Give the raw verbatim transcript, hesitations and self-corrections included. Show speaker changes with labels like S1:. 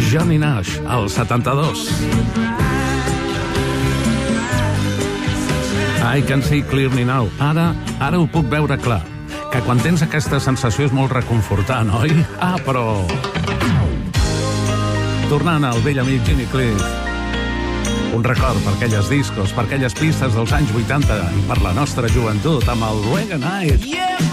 S1: Johnny Nash, al setanta-dos. I can see clearly now. Ara, ara ho puc veure clar. Que quan tens aquesta sensació és molt reconfortant, oi? Ah, però... Tornant al vell amic Jimmy Cliff. Un record per aquelles discos, per aquelles pistes dels anys vuitanta i per la nostra joventut amb el Reggae Night. Yeah!